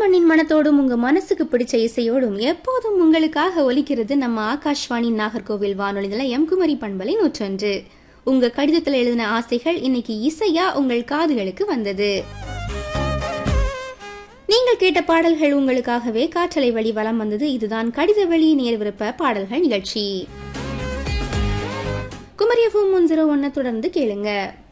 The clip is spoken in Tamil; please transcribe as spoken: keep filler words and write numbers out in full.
பெண்ணின் மனத்தோடும் உங்க மனசுக்கு பிடிச்ச இசையோடும் எப்போதும் உங்களுக்காக ஒலிக்கிறது நம்ம ஆகாஷ்வாணி நாகர்கோவில் வானொலி நிலையம் குமரி பண்பலை நூற்றொன்று. உங்க கடிதத்தில் எழுதின ஆசைகள் இன்னைக்கு இசையா உங்கள் காதுகளுக்கு வந்தது. நீங்கள் கேட்ட பாடல்கள் உங்களுக்காகவே காற்றலை வழி வலம் வந்தது. இதுதான் கடித வழி நேர் விருப்ப பாடல்கள் நிகழ்ச்சி. குமரி எஃப்எம் ஒன் ஜீரோ ஒன்னை தொடர்ந்து கேளுங்க.